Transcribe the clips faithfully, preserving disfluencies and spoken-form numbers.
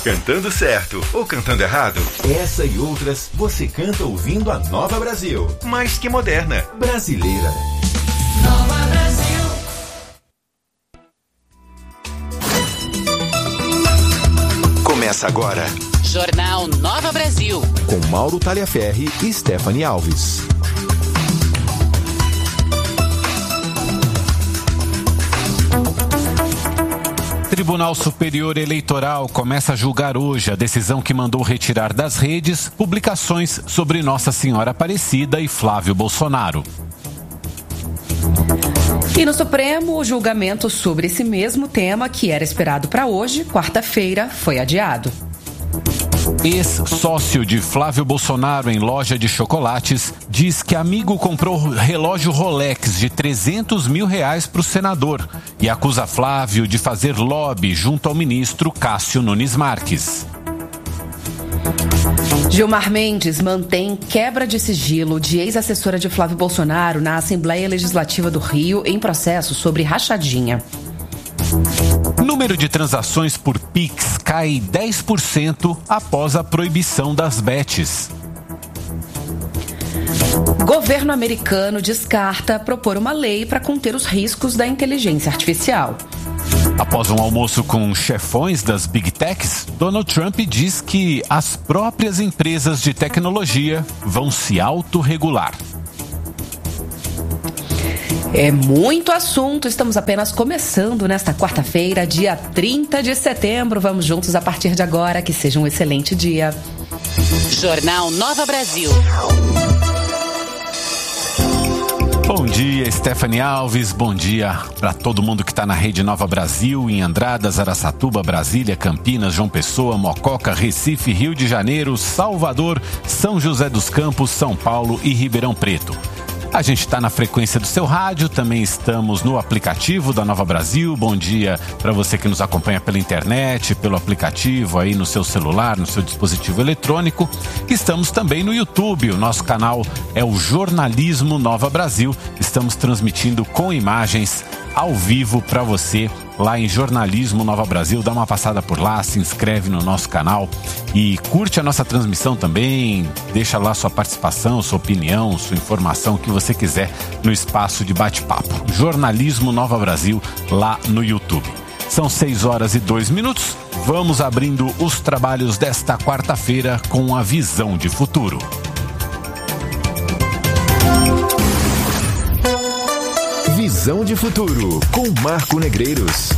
Cantando certo ou cantando errado? Essa e outras você canta ouvindo a Nova Brasil. Mais que moderna, brasileira. Nova Brasil. Começa agora. Jornal Nova Brasil. Com Mauro Taliaferri e Stephanie Alves. Tribunal Superior Eleitoral começa a julgar hoje a decisão que mandou retirar das redes publicações sobre Nossa Senhora Aparecida e Flávio Bolsonaro. E no Supremo, o julgamento sobre esse mesmo tema, que era esperado para hoje, quarta-feira, foi adiado. Ex-sócio de Flávio Bolsonaro em loja de chocolates diz que amigo comprou relógio Rolex de trezentos mil reais para o senador e acusa Flávio de fazer lobby junto ao ministro Cássio Nunes Marques. Gilmar Mendes mantém quebra de sigilo de ex-assessora de Flávio Bolsonaro na Assembleia Legislativa do Rio em processo sobre rachadinha. Número de transações por Pix cai dez por cento após a proibição das bets. Governo americano descarta propor uma lei para conter os riscos da inteligência artificial. Após um almoço com chefões das Big Techs, Donald Trump diz que as próprias empresas de tecnologia vão se autorregular. É muito assunto, estamos apenas começando nesta quarta-feira, dia trinta de setembro. Vamos juntos a partir de agora, que seja um excelente dia. Jornal Nova Brasil. Bom dia, Stephanie Alves, bom dia para todo mundo que está na Rede Nova Brasil, em Andradas, Araçatuba, Brasília, Campinas, João Pessoa, Mococa, Recife, Rio de Janeiro, Salvador, São José dos Campos, São Paulo e Ribeirão Preto. A gente está na frequência do seu rádio, também estamos no aplicativo da Nova Brasil. Bom dia para você que nos acompanha pela internet, pelo aplicativo aí no seu celular, no seu dispositivo eletrônico. Estamos também no YouTube, o nosso canal é o Jornalismo Nova Brasil. Estamos transmitindo com imagens ao vivo para você lá em Jornalismo Nova Brasil. Dá uma passada por lá, se inscreve no nosso canal e curte a nossa transmissão também. Deixa lá sua participação, sua opinião, sua informação, o que você quiser no espaço de bate-papo. Jornalismo Nova Brasil lá no YouTube. São seis horas e dois minutos. Vamos abrindo os trabalhos desta quarta-feira com a visão de futuro. Visão de Futuro, com Marco Negreiros.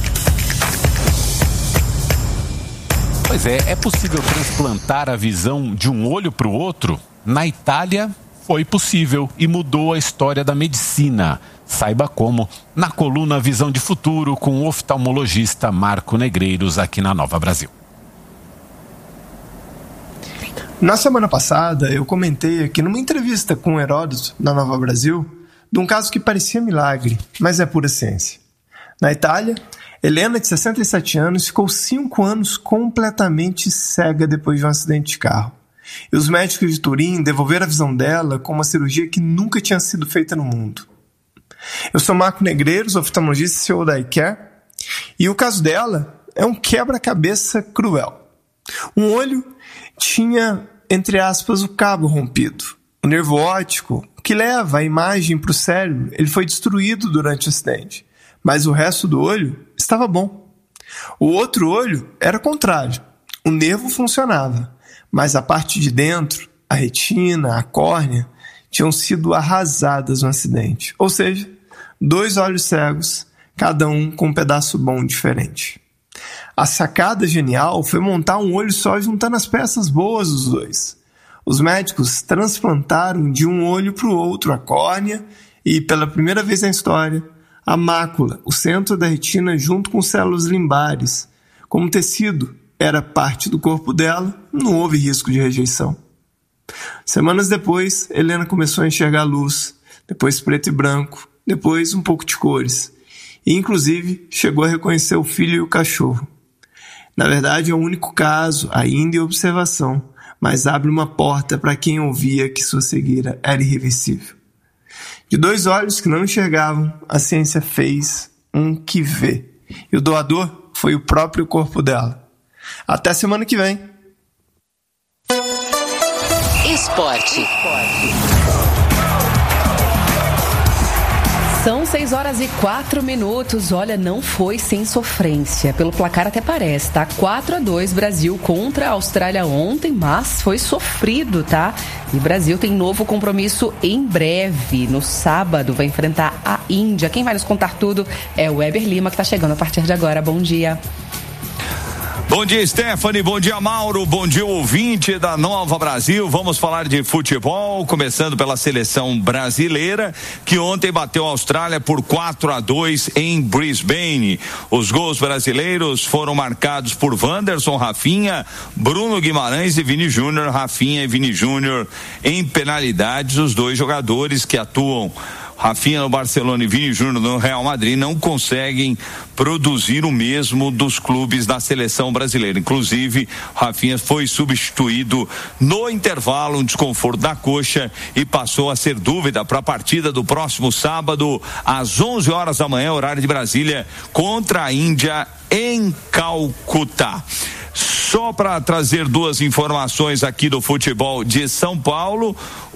Pois é, é possível transplantar a visão de um olho para o outro? Na Itália, foi possível e mudou a história da medicina. Saiba como na coluna Visão de Futuro com o oftalmologista Marco Negreiros aqui na Nova Brasil. Na semana passada, eu comentei aqui numa entrevista com o Heródoto na Nova Brasil de um caso que parecia milagre, mas é pura ciência. Na Itália, Helena, de sessenta e sete anos, ficou cinco anos completamente cega depois de um acidente de carro. E os médicos de Turim devolveram a visão dela com uma cirurgia que nunca tinha sido feita no mundo. Eu sou Marco Negreiros, oftalmologista e C E O da iCare, e o caso dela é um quebra-cabeça cruel. Um olho tinha, entre aspas, o cabo rompido. O nervo óptico, que leva a imagem para o cérebro, ele foi destruído durante o acidente, mas o resto do olho estava bom. O outro olho era o contrário. O nervo funcionava, mas a parte de dentro, a retina, a córnea, tinham sido arrasadas no acidente. Ou seja, dois olhos cegos, cada um com um pedaço bom diferente. A sacada genial foi montar um olho só juntando as peças boas dos dois. Os médicos transplantaram de um olho para o outro a córnea e, pela primeira vez na história, a mácula, o centro da retina junto com células limbares. Como o tecido era parte do corpo dela, não houve risco de rejeição. Semanas depois, Helena começou a enxergar luz, depois preto e branco, depois um pouco de cores. E, inclusive, chegou a reconhecer o filho e o cachorro. Na verdade, é o único caso ainda em observação, mas abre uma porta para quem ouvia que sua cegueira era irreversível. De dois olhos que não enxergavam, a ciência fez um que vê. E o doador foi o próprio corpo dela. Até semana que vem. Esporte. São seis horas e quatro minutos. Olha, não foi sem sofrência. Pelo placar até parece, tá? quatro a dois Brasil contra a Austrália ontem, mas foi sofrido, tá? E o Brasil tem novo compromisso em breve. No sábado vai enfrentar a Índia. Quem vai nos contar tudo é o Weber Lima, que tá chegando a partir de agora. Bom dia. Bom dia, Stephanie, bom dia, Mauro, bom dia, ouvinte da Nova Brasil. Vamos falar de futebol, começando pela seleção brasileira, que ontem bateu a Austrália por quatro a dois em Brisbane. Os gols brasileiros foram marcados por Wanderson, Rafinha, Bruno Guimarães e Vini Júnior. Rafinha e Vini Júnior em penalidades. Os dois jogadores que atuam, Rafinha no Barcelona e Vini Júnior no Real Madrid, não conseguem produzir o mesmo dos clubes da seleção brasileira. Inclusive, Rafinha foi substituído no intervalo, um desconforto da coxa, e passou a ser dúvida para a partida do próximo sábado, às onze horas da manhã, horário de Brasília, contra a Índia em Calcutá. Só para trazer duas informações aqui do futebol de São Paulo,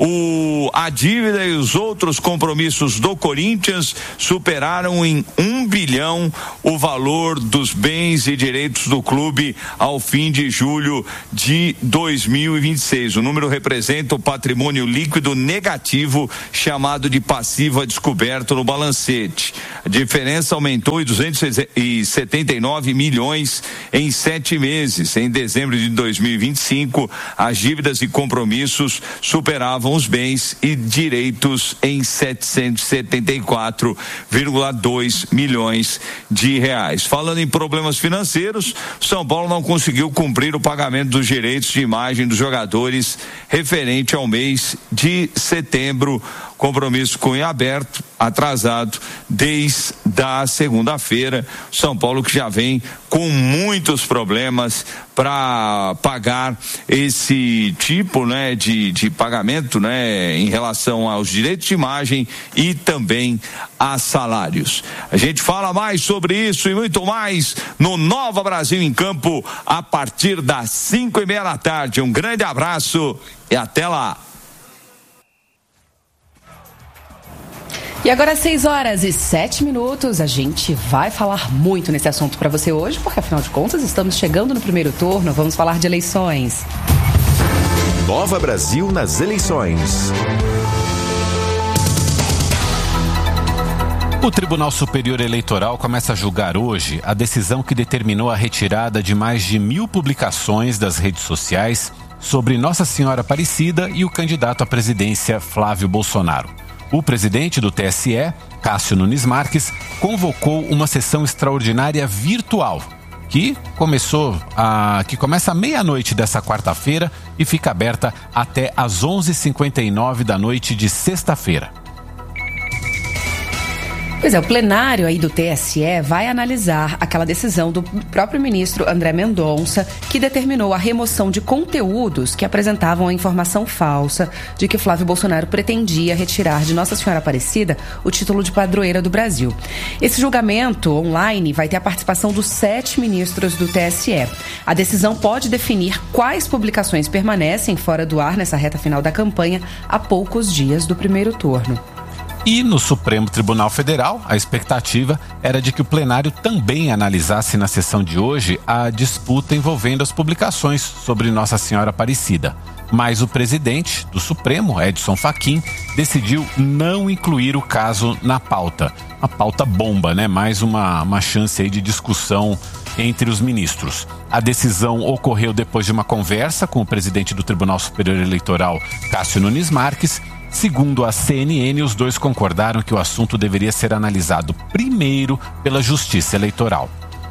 o, a dívida e os outros compromissos do Corinthians superaram em um bilhão o valor dos bens e direitos do clube ao fim de julho de dois mil e vinte e seis. O número representa o patrimônio líquido negativo, chamado de passivo a descoberto no balancete. A diferença aumentou em duzentos e setenta e nove milhões em sete meses. Em dezembro de dois mil e vinte e cinco, as dívidas e compromissos superavam os bens e direitos em setecentos e setenta e quatro vírgula dois milhões de reais. Falando em problemas financeiros, São Paulo não conseguiu cumprir o pagamento dos direitos de imagem dos jogadores referente ao mês de setembro. Compromisso com em aberto, atrasado desde a segunda-feira. São Paulo que já vem com muitos problemas para pagar esse tipo, né, de, de pagamento, né, em relação aos direitos de imagem e também a salários. A gente fala mais sobre isso e muito mais no Nova Brasil em Campo a partir das cinco e meia da tarde. Um grande abraço e até lá. E agora, seis horas e sete minutos, a gente vai falar muito nesse assunto para você hoje, porque afinal de contas estamos chegando no primeiro turno, vamos falar de eleições. Nova Brasil nas eleições. O Tribunal Superior Eleitoral começa a julgar hoje a decisão que determinou a retirada de mais de mil publicações das redes sociais sobre Nossa Senhora Aparecida e o candidato à presidência Flávio Bolsonaro. O presidente do T S E, Cássio Nunes Marques, convocou uma sessão extraordinária virtual que começou a, que começa à meia-noite dessa quarta-feira e fica aberta até às onze e cinquenta e nove da noite de sexta-feira. Pois é, o plenário aí do T S E vai analisar aquela decisão do próprio ministro André Mendonça, que determinou a remoção de conteúdos que apresentavam a informação falsa de que Flávio Bolsonaro pretendia retirar de Nossa Senhora Aparecida o título de padroeira do Brasil. Esse julgamento online vai ter a participação dos sete ministros do T S E. A decisão pode definir quais publicações permanecem fora do ar nessa reta final da campanha a poucos dias do primeiro turno. E no Supremo Tribunal Federal, a expectativa era de que o plenário também analisasse na sessão de hoje a disputa envolvendo as publicações sobre Nossa Senhora Aparecida. Mas o presidente do Supremo, Edson Fachin, decidiu não incluir o caso na pauta. Uma pauta bomba, né? Mais uma, uma chance aí de discussão entre os ministros. A decisão ocorreu depois de uma conversa com o presidente do Tribunal Superior Eleitoral, Cássio Nunes Marques. Segundo a C N N, os dois concordaram que o assunto deveria ser analisado primeiro pela Justiça Eleitoral.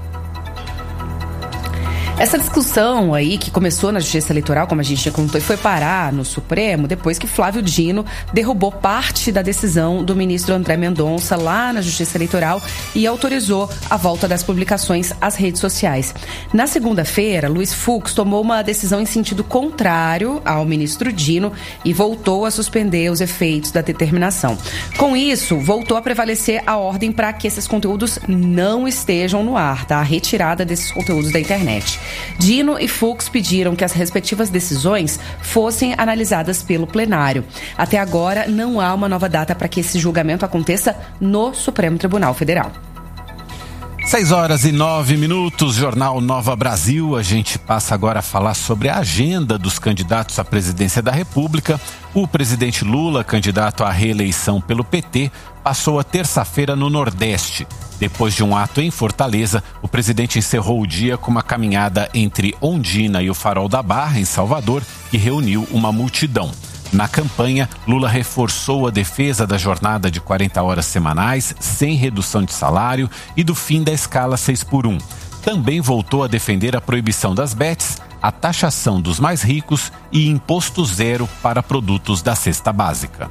Essa discussão aí que começou na Justiça Eleitoral, como a gente já contou, e foi parar no Supremo depois que Flávio Dino derrubou parte da decisão do ministro André Mendonça lá na Justiça Eleitoral e autorizou a volta das publicações às redes sociais. Na segunda-feira, Luiz Fux tomou uma decisão em sentido contrário ao ministro Dino e voltou a suspender os efeitos da determinação. Com isso, voltou a prevalecer a ordem para que esses conteúdos não estejam no ar, tá? A retirada desses conteúdos da internet. Dino e Fux pediram que as respectivas decisões fossem analisadas pelo plenário. Até agora, não há uma nova data para que esse julgamento aconteça no Supremo Tribunal Federal. seis horas e nove minutos, Jornal Nova Brasil. A gente passa agora a falar sobre a agenda dos candidatos à presidência da República. O presidente Lula, candidato à reeleição pelo P T, passou a terça-feira no Nordeste. Depois de um ato em Fortaleza, o presidente encerrou o dia com uma caminhada entre Ondina e o Farol da Barra, em Salvador, que reuniu uma multidão. Na campanha, Lula reforçou a defesa da jornada de quarenta horas semanais, sem redução de salário e do fim da escala seis por um. Também voltou a defender a proibição das bets, a taxação dos mais ricos e imposto zero para produtos da cesta básica.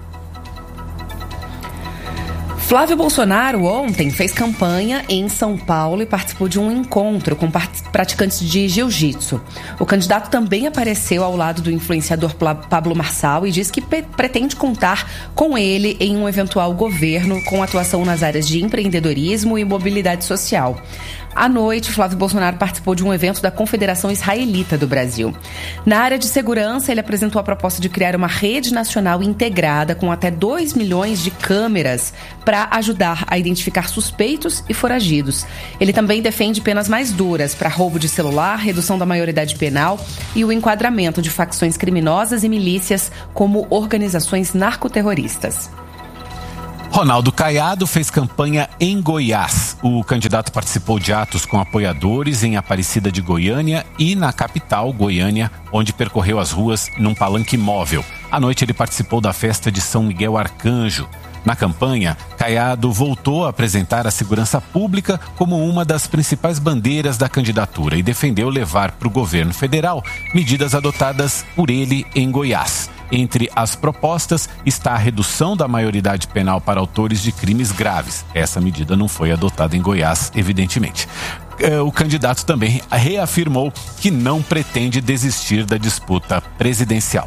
Flávio Bolsonaro ontem fez campanha em São Paulo e participou de um encontro com praticantes de jiu-jitsu. O candidato também apareceu ao lado do influenciador Pablo Marçal e diz que pretende contar com ele em um eventual governo com atuação nas áreas de empreendedorismo e mobilidade social. À noite, Flávio Bolsonaro participou de um evento da Confederação Israelita do Brasil. Na área de segurança, ele apresentou a proposta de criar uma rede nacional integrada com até dois milhões de câmeras para ajudar a identificar suspeitos e foragidos. Ele também defende penas mais duras para roubo de celular, redução da maioridade penal e o enquadramento de facções criminosas e milícias como organizações narcoterroristas. Ronaldo Caiado fez campanha em Goiás. O candidato participou de atos com apoiadores em Aparecida de Goiânia e na capital, Goiânia, onde percorreu as ruas num palanque móvel. À noite ele participou da festa de São Miguel Arcanjo. Na campanha, Caiado voltou a apresentar a segurança pública como uma das principais bandeiras da candidatura e defendeu levar para o governo federal medidas adotadas por ele em Goiás. Entre as propostas está a redução da maioridade penal para autores de crimes graves. Essa medida não foi adotada em Goiás, evidentemente. O candidato também reafirmou que não pretende desistir da disputa presidencial.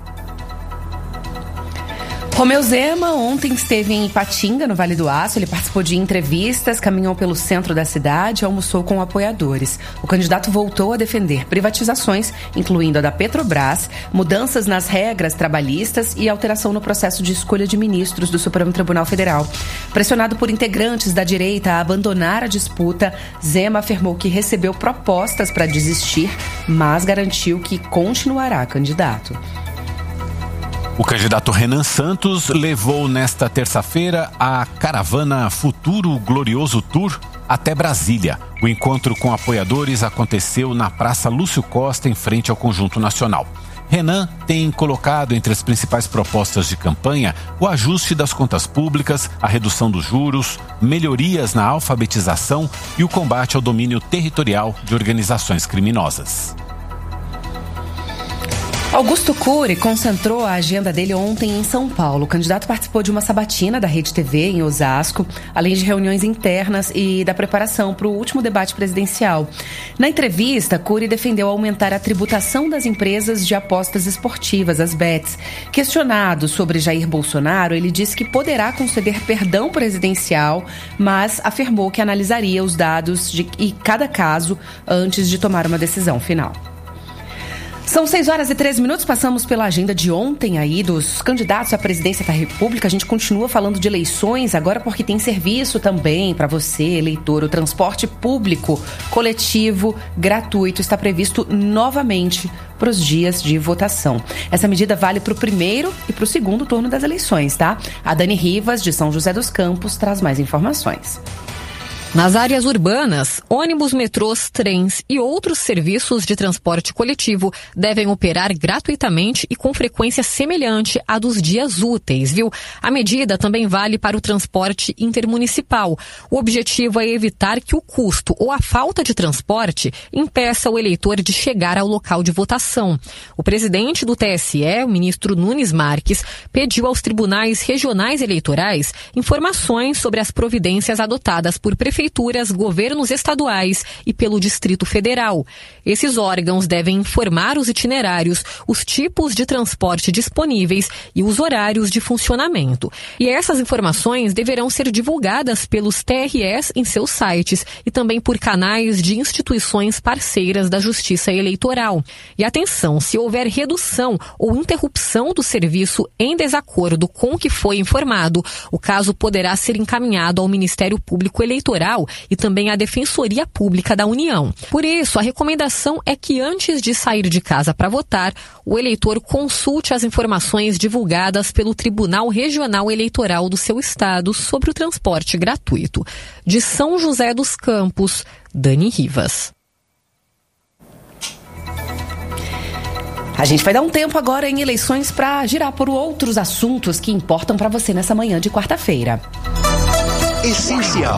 Romeu Zema ontem esteve em Ipatinga, no Vale do Aço. Ele participou de entrevistas, caminhou pelo centro da cidade e almoçou com apoiadores. O candidato voltou a defender privatizações, incluindo a da Petrobras, mudanças nas regras trabalhistas e alteração no processo de escolha de ministros do Supremo Tribunal Federal. Pressionado por integrantes da direita a abandonar a disputa, Zema afirmou que recebeu propostas para desistir, mas garantiu que continuará candidato. O candidato Renan Santos levou nesta terça-feira a caravana Futuro Glorioso Tour até Brasília. O encontro com apoiadores aconteceu na Praça Lúcio Costa, em frente ao Conjunto Nacional. Renan tem colocado entre as principais propostas de campanha o ajuste das contas públicas, a redução dos juros, melhorias na alfabetização e o combate ao domínio territorial de organizações criminosas. Augusto Cury concentrou a agenda dele ontem em São Paulo. O candidato participou de uma sabatina da Rede T V em Osasco, além de reuniões internas e da preparação para o último debate presidencial. Na entrevista, Cury defendeu aumentar a tributação das empresas de apostas esportivas, as bets. Questionado sobre Jair Bolsonaro, ele disse que poderá conceder perdão presidencial, mas afirmou que analisaria os dados de e cada caso antes de tomar uma decisão final. São seis horas e treze minutos, passamos pela agenda de ontem aí dos candidatos à presidência da República. A gente continua falando de eleições agora porque tem serviço também para você, eleitor. O transporte público coletivo gratuito está previsto novamente para os dias de votação. Essa medida vale para o primeiro e para o segundo turno das eleições, tá? A Dani Rivas, de São José dos Campos, traz mais informações. Nas áreas urbanas, ônibus, metrôs, trens e outros serviços de transporte coletivo devem operar gratuitamente e com frequência semelhante à dos dias úteis, viu? A medida também vale para o transporte intermunicipal. O objetivo é evitar que o custo ou a falta de transporte impeça o eleitor de chegar ao local de votação. O presidente do T S E, o ministro Nunes Marques, pediu aos tribunais regionais eleitorais informações sobre as providências adotadas por prefeituras prefeituras, governos estaduais e pelo Distrito Federal. Esses órgãos devem informar os itinerários, os tipos de transporte disponíveis e os horários de funcionamento. E essas informações deverão ser divulgadas pelos T R Es em seus sites e também por canais de instituições parceiras da Justiça Eleitoral. E atenção, se houver redução ou interrupção do serviço em desacordo com o que foi informado, o caso poderá ser encaminhado ao Ministério Público Eleitoral e também à Defensoria Pública da União. Por isso, a recomendação é que antes de sair de casa para votar, o eleitor consulte as informações divulgadas pelo Tribunal Regional Eleitoral do seu estado sobre o transporte gratuito. De São José dos Campos, Dani Rivas. A gente vai dar um tempo agora em eleições para girar por outros assuntos que importam para você nessa manhã de quarta-feira. Essencial.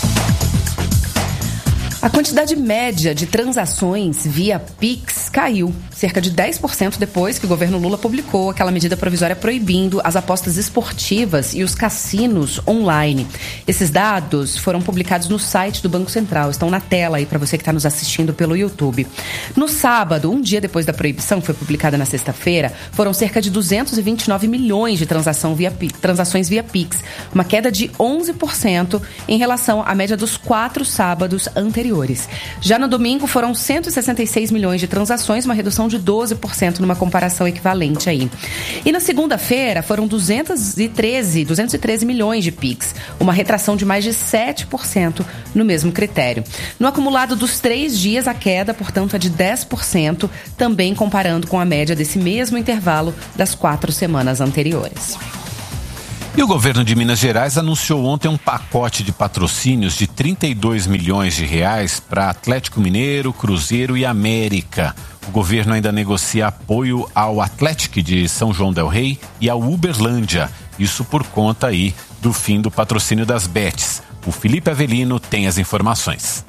A quantidade média de transações via Pix caiu cerca de dez por cento depois que o governo Lula publicou aquela medida provisória proibindo as apostas esportivas e os cassinos online. Esses dados foram publicados no site do Banco Central, estão na tela aí para você que está nos assistindo pelo YouTube. No sábado, um dia depois da proibição, foi publicada na sexta-feira, foram cerca de duzentos e vinte e nove milhões de transação via, transações via Pix, uma queda de onze por cento em relação à média dos quatro sábados anteriores. Já no domingo foram cento e sessenta e seis milhões de transações, uma redução de doze por cento numa comparação equivalente aí. E na segunda-feira foram duzentos e treze milhões de Pix, uma retração de mais de sete por cento no mesmo critério. No acumulado dos três dias, a queda, portanto, é de dez por cento, também comparando com a média desse mesmo intervalo das quatro semanas anteriores. E o governo de Minas Gerais anunciou ontem um pacote de patrocínios de trinta e dois milhões de reais para Atlético Mineiro, Cruzeiro e América. O governo ainda negocia apoio ao Atlético de São João del Rei e ao Uberlândia. Isso por conta aí do fim do patrocínio das bets. O Felipe Avelino tem as informações.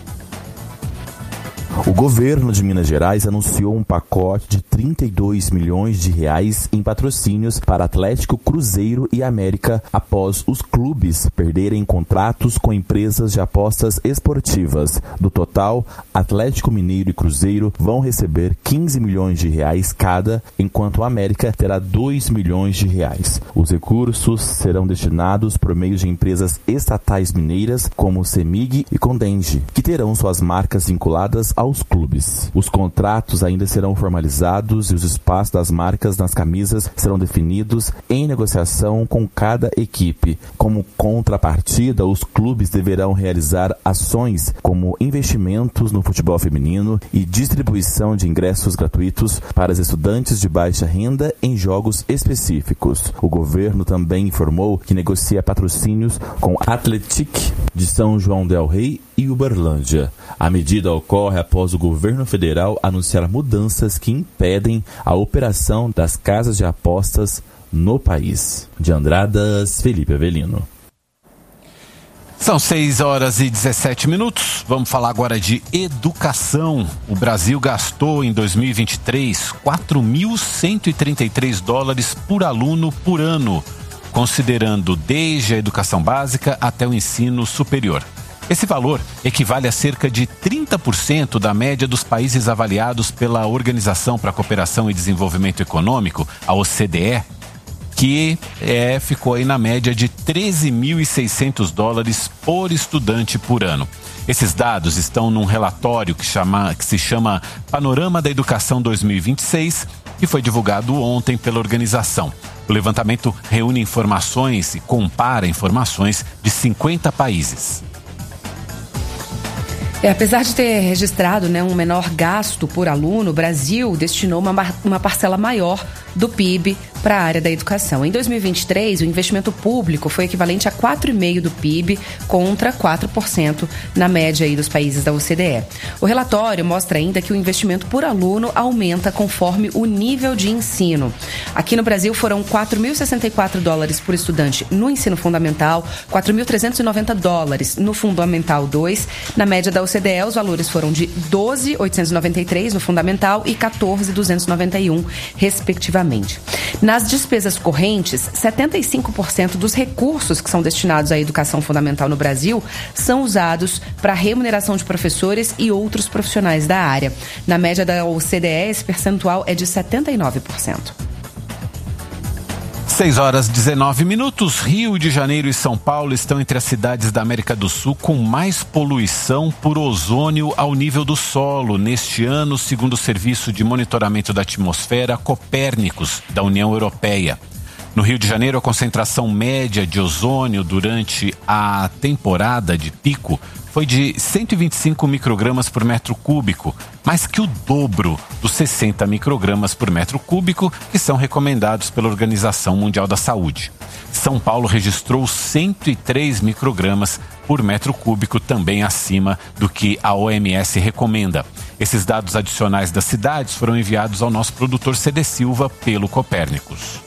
O governo de Minas Gerais anunciou um pacote de trinta e dois milhões de reais em patrocínios para Atlético, Cruzeiro e América após os clubes perderem contratos com empresas de apostas esportivas. Do total, Atlético Mineiro e Cruzeiro vão receber quinze milhões de reais cada, enquanto a América terá dois milhões de reais. Os recursos serão destinados por meio de empresas estatais mineiras como Semig e Condenge, que terão suas marcas vinculadas ao aos clubes. Os contratos ainda serão formalizados e os espaços das marcas nas camisas serão definidos em negociação com cada equipe. Como contrapartida, os clubes deverão realizar ações como investimentos no futebol feminino e distribuição de ingressos gratuitos para os estudantes de baixa renda em jogos específicos. O governo também informou que negocia patrocínios com Atlético de São João del Rei e Uberlândia. A medida ocorre após o governo federal anunciar mudanças que impedem a operação das casas de apostas no país. De Andradas, Felipe Avelino. São seis horas e dezessete minutos. Vamos falar agora de educação. O Brasil gastou em dois mil e vinte e três quatro mil cento e trinta e três dólares por aluno por ano, considerando desde a educação básica até o ensino superior. Esse valor equivale a cerca de trinta por cento da média dos países avaliados pela Organização para a Cooperação e Desenvolvimento Econômico, a O C D E, que é, ficou aí na média de treze mil e seiscentos dólares por estudante por ano. Esses dados estão num relatório que, chama, que se chama Panorama da Educação dois mil e vinte e seis, que foi divulgado ontem pela organização. O levantamento reúne informações e compara informações de cinquenta países. É, apesar de ter registrado, né, um menor gasto por aluno, o Brasil destinou uma, uma parcela maior do P I B para a área da educação. Em dois mil e vinte e três, o investimento público foi equivalente a quatro vírgula cinco por cento do P I B contra quatro por cento na média aí dos países da O C D E. O relatório mostra ainda que o investimento por aluno aumenta conforme o nível de ensino. Aqui no Brasil foram quatro mil e sessenta e quatro dólares por estudante no ensino fundamental, quatro mil trezentos e noventa dólares no Fundamental dois. Na média da O C D E, os valores foram de doze mil oitocentos e noventa e três no Fundamental e quatorze mil duzentos e noventa e um, respectivamente. Na Nas despesas correntes, setenta e cinco por cento dos recursos que são destinados à educação fundamental no Brasil são usados para a remuneração de professores e outros profissionais da área. Na média da O C D E, esse percentual é de setenta e nove por cento. seis horas e dezenove minutos. Rio de Janeiro e São Paulo estão entre as cidades da América do Sul com mais poluição por ozônio ao nível do solo neste ano, segundo o Serviço de Monitoramento da Atmosfera Copérnicos, da União Europeia. No Rio de Janeiro, a concentração média de ozônio durante a temporada de pico foi de cento e vinte e cinco microgramas por metro cúbico, mais que o dobro dos sessenta microgramas por metro cúbico que são recomendados pela Organização Mundial da Saúde. São Paulo registrou cento e três microgramas por metro cúbico, também acima do que a O M S recomenda. Esses dados adicionais das cidades foram enviados ao nosso produtor C D Silva pelo Copérnicos.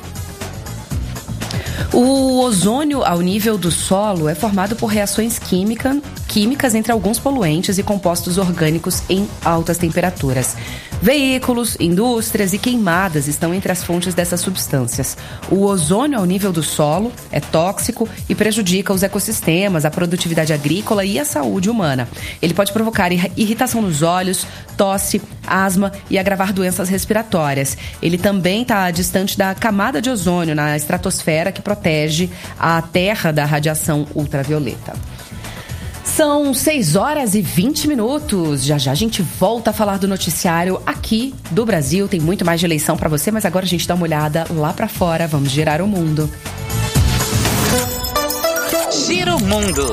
O ozônio ao nível do solo é formado por reações química, químicas entre alguns poluentes e compostos orgânicos em altas temperaturas. Veículos, indústrias e queimadas estão entre as fontes dessas substâncias. O ozônio ao nível do solo é tóxico e prejudica os ecossistemas, a produtividade agrícola e a saúde humana. Ele pode provocar irritação nos olhos, tosse, asma e agravar doenças respiratórias. Ele também está distante da camada de ozônio na estratosfera que protege a Terra da radiação ultravioleta. São seis horas e vinte minutos. Já já a gente volta a falar do noticiário aqui do Brasil. Tem muito mais de eleição para você, mas agora a gente dá uma olhada lá para fora. Vamos girar o mundo. Gira o mundo.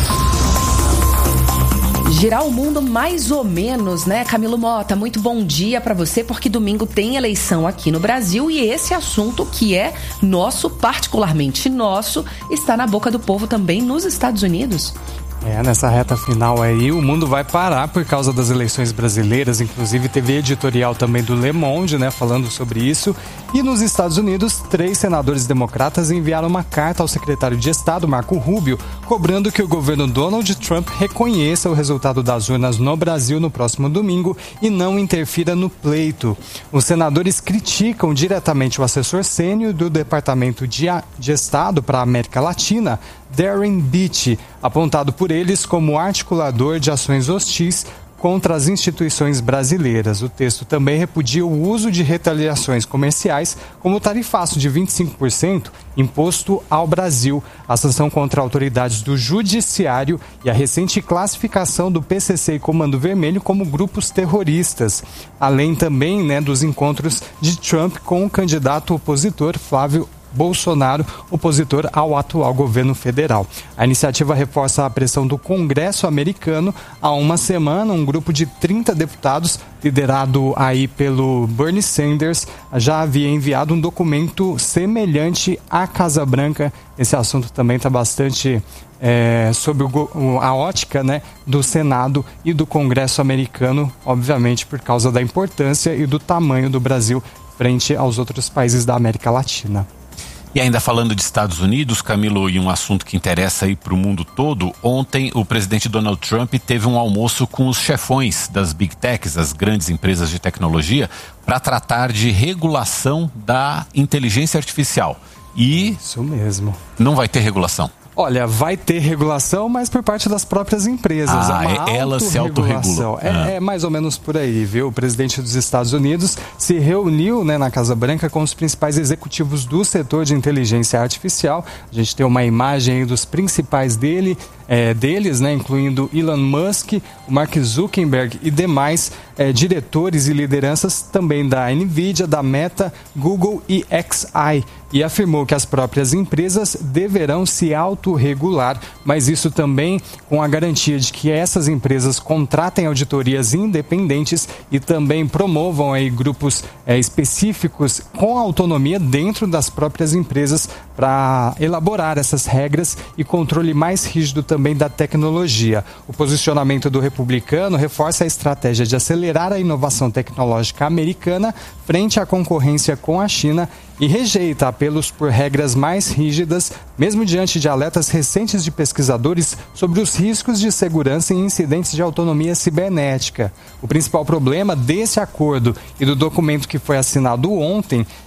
Girar o mundo mais ou menos, né, Camilo Mota? Muito bom dia para você, porque domingo tem eleição aqui no Brasil e esse assunto que é nosso, particularmente nosso, está na boca do povo também nos Estados Unidos. É, nessa reta final aí, o mundo vai parar por causa das eleições brasileiras. Inclusive, teve editorial também do Le Monde, né, falando sobre isso. E nos Estados Unidos, três senadores democratas enviaram uma carta ao secretário de Estado, Marco Rubio, cobrando que o governo Donald Trump reconheça o resultado das urnas no Brasil no próximo domingo e não interfira no pleito. Os senadores criticam diretamente o assessor sênior do Departamento de, de Estado para a América Latina, Darren Beatty, apontado por eles como articulador de ações hostis contra as instituições brasileiras. O texto também repudia o uso de retaliações comerciais, como o tarifaço de vinte e cinco por cento imposto ao Brasil, a sanção contra autoridades do Judiciário e a recente classificação do P C C e Comando Vermelho como grupos terroristas, além também, né, dos encontros de Trump com o candidato opositor Flávio Bolsonaro, opositor ao atual governo federal. A iniciativa reforça a pressão do Congresso americano. Há uma semana, um grupo de trinta deputados, liderado aí pelo Bernie Sanders, já havia enviado um documento semelhante à Casa Branca. Esse assunto também está bastante é, sob o, a ótica, né, do Senado e do Congresso americano, obviamente por causa da importância e do tamanho do Brasil frente aos outros países da América Latina. E ainda falando de Estados Unidos, Camilo, e um assunto que interessa aí para o mundo todo, ontem o presidente Donald Trump teve um almoço com os chefões das Big Techs, as grandes empresas de tecnologia, para tratar de regulação da inteligência artificial. E isso mesmo. Não vai ter regulação. Olha, vai ter regulação, mas por parte das próprias empresas. Ah, é elas se autorregulam. É, ah. é mais ou menos por aí, viu? O presidente dos Estados Unidos se reuniu, né, na Casa Branca com os principais executivos do setor de inteligência artificial. A gente tem uma imagem aí dos principais dele, é, deles, né, incluindo Elon Musk, o Mark Zuckerberg e demais é, diretores e lideranças também da NVIDIA, da Meta, Google e X I. E afirmou que as próprias empresas deverão se autorregular, mas isso também com a garantia de que essas empresas contratem auditorias independentes e também promovam aí grupos é, específicos com autonomia dentro das próprias empresas para elaborar essas regras e controle mais rígido também da tecnologia. O posicionamento do republicano reforça a estratégia de acelerar a inovação tecnológica americana frente à concorrência com a China e rejeita apelos por regras mais rígidas, mesmo diante de alertas recentes de pesquisadores sobre os riscos de segurança em incidentes de autonomia cibernética. O principal problema desse acordo e do documento que foi assinado ontem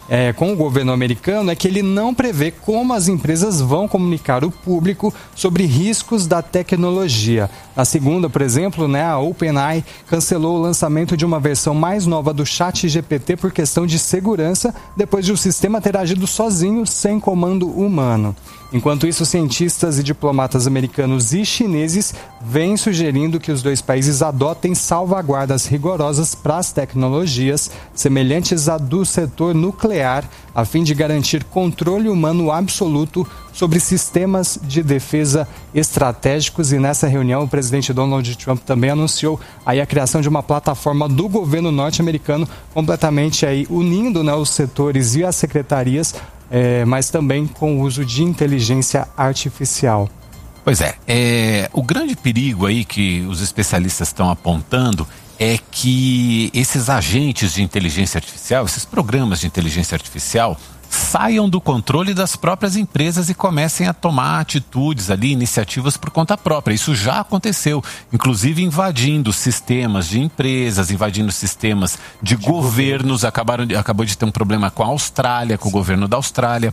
é, com o governo americano é que ele não prevê como as empresas vão comunicar ao público sobre riscos da tecnologia. Na segunda, por exemplo, né, a OpenAI cancelou o lançamento de uma versão mais nova do ChatGPT por questão de segurança, depois de o sistema ter agido sozinho, sem comando humano. Enquanto isso, cientistas e diplomatas americanos e chineses vêm sugerindo que os dois países adotem salvaguardas rigorosas para as tecnologias, semelhantes à do setor nuclear, a fim de garantir controle humano absoluto sobre sistemas de defesa estratégicos. E nessa reunião, o presidente Donald Trump também anunciou aí a criação de uma plataforma do governo norte-americano, completamente aí unindo, né, os setores e as secretarias, É, mas também com o uso de inteligência artificial. Pois é, é, o grande perigo aí que os especialistas estão apontando é que esses agentes de inteligência artificial, esses programas de inteligência artificial, saiam do controle das próprias empresas e comecem a tomar atitudes ali, iniciativas por conta própria. Isso já aconteceu, inclusive invadindo sistemas de empresas, invadindo sistemas de governos. Acabaram, acabou de ter um problema com a Austrália, com o governo da Austrália,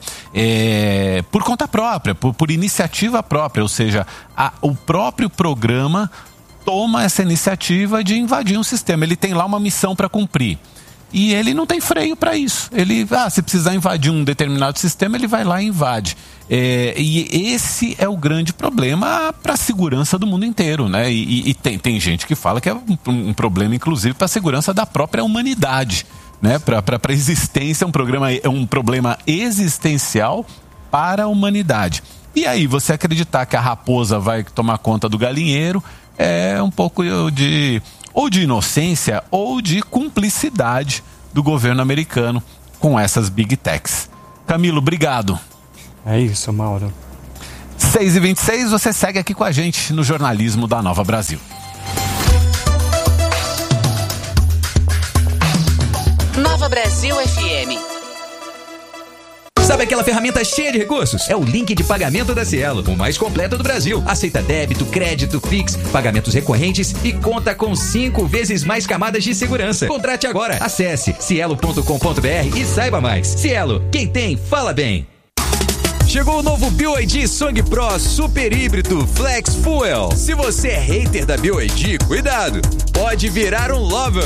é, por conta própria, por, por iniciativa própria, ou seja, a, o próprio programa toma essa iniciativa de invadir um sistema. Ele tem lá uma missão para cumprir. E ele não tem freio para isso. Ele, ah, se precisar invadir um determinado sistema, ele vai lá e invade. É, e esse é o grande problema para a segurança do mundo inteiro, né? E, e tem, tem gente que fala que é um, um problema, inclusive, para a segurança da própria humanidade, né? Para a existência, é um, programa, é um problema existencial para a humanidade. E aí, você acreditar que a raposa vai tomar conta do galinheiro é um pouco de... ou de inocência ou de cumplicidade do governo americano com essas big techs. Camilo, obrigado. É isso, Mauro. seis e vinte e seis, você segue aqui com a gente no jornalismo da Nova Brasil. Nova Brasil F M. Sabe aquela ferramenta cheia de recursos? É o link de pagamento da Cielo, o mais completo do Brasil. Aceita débito, crédito, Pix, pagamentos recorrentes e conta com cinco vezes mais camadas de segurança. Contrate agora. Acesse cielo ponto com ponto b r e saiba mais. Cielo, quem tem, fala bem. Chegou o novo B Y D Song Pro Super Híbrido Flex Fuel. Se você é hater da B Y D, cuidado, pode virar um lover.